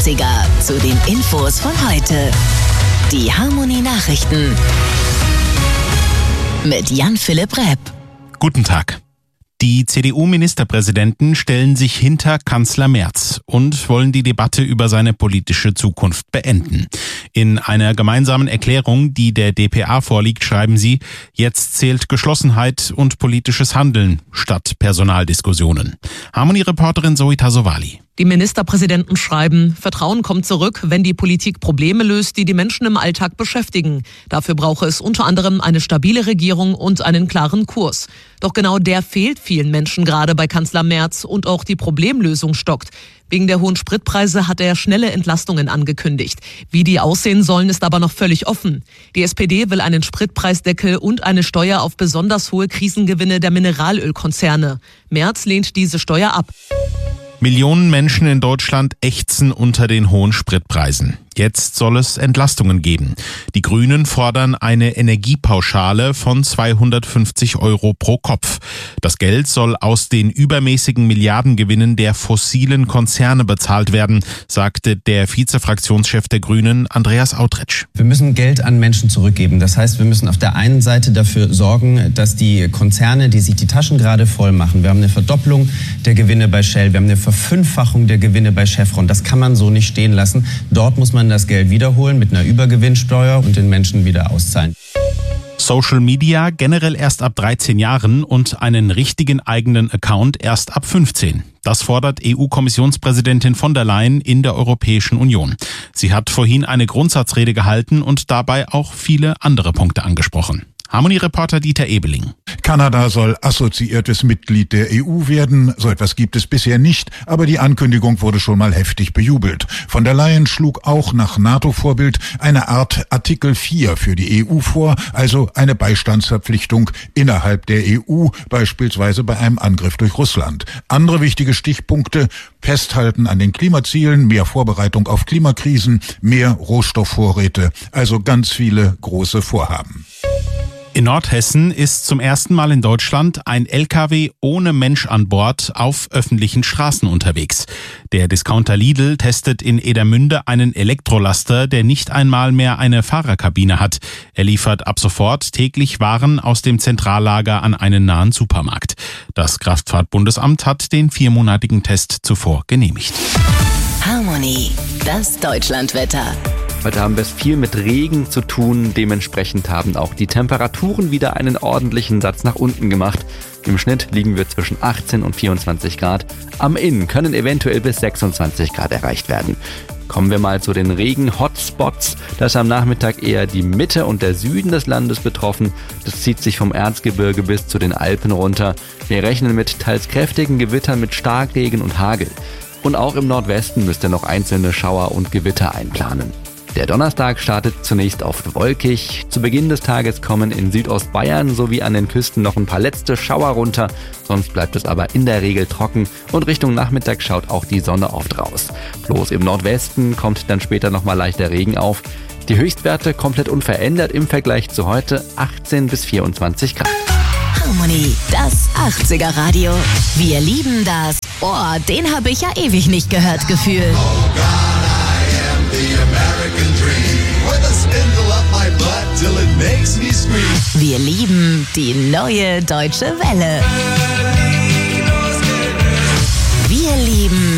80er zu den Infos von heute. Die Harmony Nachrichten mit Jan-Philipp Repp. Guten Tag. Die CDU-Ministerpräsidenten stellen sich hinter Kanzler Merz und wollen die Debatte über seine politische Zukunft beenden. In einer gemeinsamen Erklärung, die der dpa vorliegt, schreiben sie, jetzt zählt Geschlossenheit und politisches Handeln statt Personaldiskussionen. Harmony-Reporterin Zoe Tasovali. Die Ministerpräsidenten schreiben, Vertrauen kommt zurück, wenn die Politik Probleme löst, die die Menschen im Alltag beschäftigen. Dafür brauche es unter anderem eine stabile Regierung und einen klaren Kurs. Doch genau der fehlt vielen Menschen gerade bei Kanzler Merz und auch die Problemlösung stockt. Wegen der hohen Spritpreise hat er schnelle Entlastungen angekündigt. Wie die aussehen sollen, ist aber noch völlig offen. Die SPD will einen Spritpreisdeckel und eine Steuer auf besonders hohe Krisengewinne der Mineralölkonzerne. Merz lehnt diese Steuer ab. Millionen Menschen in Deutschland ächzen unter den hohen Spritpreisen. Jetzt soll es Entlastungen geben. Die Grünen fordern eine Energiepauschale von 250 € pro Kopf. Das Geld soll aus den übermäßigen Milliardengewinnen der fossilen Konzerne bezahlt werden, sagte der Vizefraktionschef der Grünen, Andreas Autretsch. Wir müssen Geld an Menschen zurückgeben. Das heißt, wir müssen auf der einen Seite dafür sorgen, dass die Konzerne, die sich die Taschen gerade voll machen, wir haben eine Verdopplung der Gewinne bei Shell, wir haben eine Verfünffachung der Gewinne bei Chevron. Das kann man so nicht stehen lassen. Dort muss man das Geld wiederholen mit einer Übergewinnsteuer und den Menschen wieder auszahlen. Social Media generell erst ab 13 Jahren und einen richtigen eigenen Account erst ab 15. Das fordert EU-Kommissionspräsidentin von der Leyen in der Europäischen Union. Sie hat vorhin eine Grundsatzrede gehalten und dabei auch viele andere Punkte angesprochen. Harmony-Reporter Dieter Ebeling. Kanada soll assoziiertes Mitglied der EU werden. So etwas gibt es bisher nicht, aber die Ankündigung wurde schon mal heftig bejubelt. Von der Leyen schlug auch nach NATO-Vorbild eine Art Artikel 4 für die EU vor, also eine Beistandsverpflichtung innerhalb der EU, beispielsweise bei einem Angriff durch Russland. Andere wichtige Stichpunkte: Festhalten an den Klimazielen, mehr Vorbereitung auf Klimakrisen, mehr Rohstoffvorräte, also ganz viele große Vorhaben. In Nordhessen ist zum ersten Mal in Deutschland ein LKW ohne Mensch an Bord auf öffentlichen Straßen unterwegs. Der Discounter Lidl testet in Edermünde einen Elektrolaster, der nicht einmal mehr eine Fahrerkabine hat. Er liefert ab sofort täglich Waren aus dem Zentrallager an einen nahen Supermarkt. Das Kraftfahrtbundesamt hat den 4-monatigen Test zuvor genehmigt. Harmony, das Deutschlandwetter. Heute haben wir es viel mit Regen zu tun. Dementsprechend haben auch die Temperaturen wieder einen ordentlichen Satz nach unten gemacht. Im Schnitt liegen wir zwischen 18 und 24 Grad. Am Inn können eventuell bis 26 Grad erreicht werden. Kommen wir mal zu den Regen-Hotspots. Da ist am Nachmittag eher die Mitte und der Süden des Landes betroffen. Das zieht sich vom Erzgebirge bis zu den Alpen runter. Wir rechnen mit teils kräftigen Gewittern mit Starkregen und Hagel. Und auch im Nordwesten müsst ihr noch einzelne Schauer und Gewitter einplanen. Der Donnerstag startet zunächst oft wolkig. Zu Beginn des Tages kommen in Südostbayern sowie an den Küsten noch ein paar letzte Schauer runter. Sonst bleibt es aber in der Regel trocken und Richtung Nachmittag schaut auch die Sonne oft raus. Bloß im Nordwesten kommt dann später nochmal leichter Regen auf. Die Höchstwerte komplett unverändert im Vergleich zu heute, 18 bis 24 Grad. Harmony, das 80er Radio. Wir lieben das. Oh, den habe ich ja ewig nicht gehört, Gefühl. Wir lieben die neue Deutsche Welle. Wir lieben